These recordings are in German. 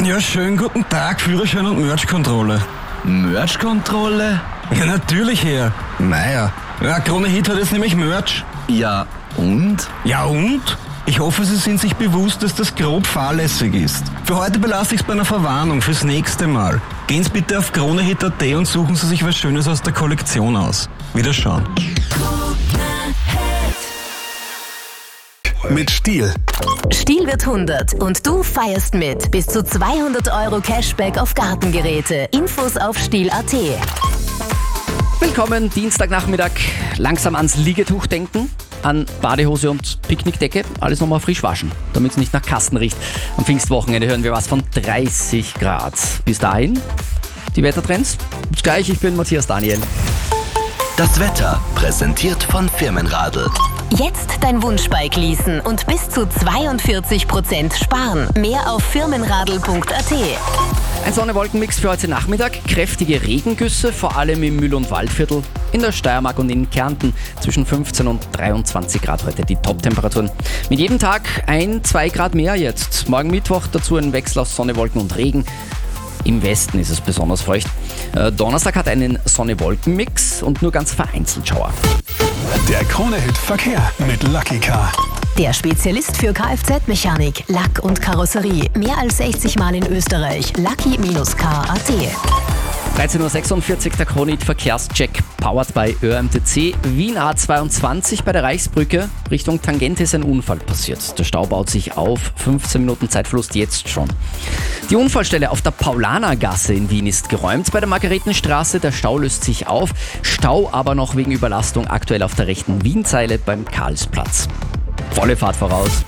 Ja, schönen guten Tag, Führerschein und Merch-Kontrolle. Merch-Kontrolle? Ja, natürlich, Herr. Meier. Ja, Krone Hit hat jetzt nämlich Merch. Ja, und? Ja, und? Ich hoffe, Sie sind sich bewusst, dass das grob fahrlässig ist. Für heute belasse ich es bei einer Verwarnung fürs nächste Mal. Gehen Sie bitte auf kronehit.at und suchen Sie sich was Schönes aus der Kollektion aus. Wiederschauen. Mit Stihl. Stihl wird 100 und du feierst mit. Bis zu 200 € Cashback auf Gartengeräte. Infos auf Stihl.at. Willkommen, Dienstagnachmittag. Langsam ans Liegetuch denken, an Badehose und Picknickdecke. Alles nochmal frisch waschen, damit es nicht nach Kasten riecht. Am Pfingstwochenende hören wir was von 30 Grad. Bis dahin, die Wettertrends. Bis gleich, ich bin Matthias Daniel. Das Wetter präsentiert von Firmenradl. Jetzt dein Wunschbike leasen und bis zu 42% sparen. Mehr auf firmenradl.at. Ein Sonne-Wolken-Mix für heute Nachmittag. Kräftige Regengüsse, vor allem im Mühl- und Waldviertel, in der Steiermark und in Kärnten. Zwischen 15 und 23 Grad heute die Top-Temperaturen. Mit jedem Tag 1-2 Grad mehr jetzt. Morgen Mittwoch dazu ein Wechsel aus Sonne, Wolken und Regen. Im Westen ist es besonders feucht. Donnerstag hat einen Sonne-Wolken-Mix und nur ganz vereinzelt Schauer. Der Krone-Hit Verkehr mit Lucky Car. Der Spezialist für Kfz-Mechanik, Lack und Karosserie. Mehr als 60 Mal in Österreich. Lucky-car.at. 13.46 Uhr, der Krone-Hit Verkehrscheck, powered by ÖMTC. Wien A22 bei der Reichsbrücke, Richtung Tangente ist ein Unfall passiert. Der Stau baut sich auf, 15 Minuten Zeitverlust jetzt schon. Die Unfallstelle auf der Paulanergasse in Wien ist geräumt bei der Margaretenstraße. Der Stau löst sich auf, Stau aber noch wegen Überlastung aktuell auf der rechten Wienzeile beim Karlsplatz. Volle Fahrt voraus.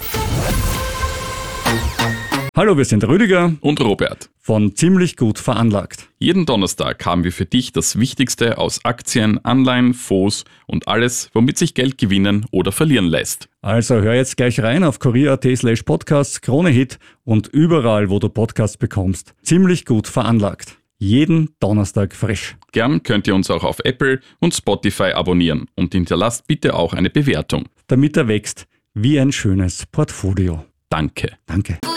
Hallo, wir sind Rüdiger und Robert von Ziemlich gut veranlagt. Jeden Donnerstag haben wir für dich das Wichtigste aus Aktien, Anleihen, Fonds und alles, womit sich Geld gewinnen oder verlieren lässt. Also hör jetzt gleich rein auf kurier.at/podcasts, Krone-Hit und überall, wo du Podcasts bekommst. Ziemlich gut veranlagt. Jeden Donnerstag frisch. Gern könnt ihr uns auch auf Apple und Spotify abonnieren und hinterlasst bitte auch eine Bewertung. Damit er wächst wie ein schönes Portfolio. Danke. Danke.